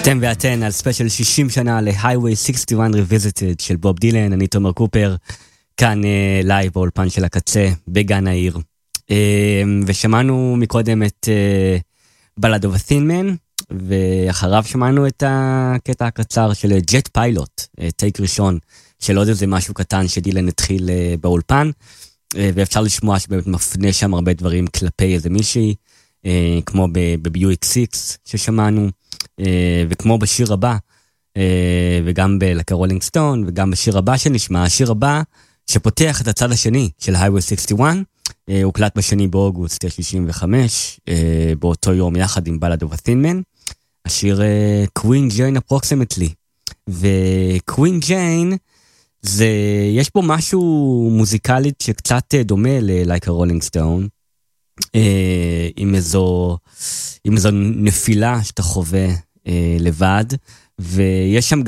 אתם ואתן על ספיישל 60 שנה ל-Highway 61 Revisited של בוב דילן. אני תומר קופר, כאן לייב באולפן של הקצה בגן העיר. ושמענו מקודם את Ballad of a Thin Man, ואחריו שמענו את הקטע הקצר של ג'ט פיילוט, טייק ראשון של עוד איזה משהו קטן שדילן התחיל באולפן, ואפשר לשמוע שבאמת מפנה שם הרבה דברים כלפי איזה מישהי, כמו בביואיק 6 ששמענו, וכמו בשיר הבא, וגם בלקה רולינג סטון, וגם בשיר הבא שנשמע, השיר הבא שפותח את הצד השני של Highway 61, הוקלט בשני באוגוסט 65, באותו יום יחד עם Ballad of a Thin Man, השיר Queen Jane Approximately. ו-Queen Jane, יש בו משהו מוזיקלית שקצת דומה ל-Like a Rolling Stone, עם איזו נפילה שאתה חווה לבד, ויש שם